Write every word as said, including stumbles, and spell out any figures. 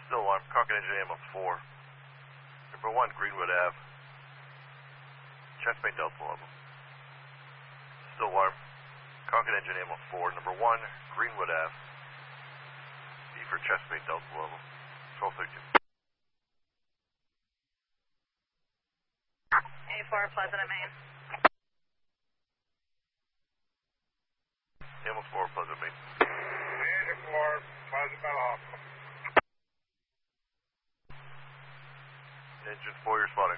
Still alarm. Concord engine ambulance four. Number one, Greenwood Ave. Checkmate Delta level. Still alarm. Concord engine ambulance four. Number one, Greenwood Ave. B for Checkmate Delta level. twelve thirty-two. A four, Pleasant and Main. Ambulance four, Pleasant Main. Engine four, Pleasant Mental Hospital. Engine four, you're spotted.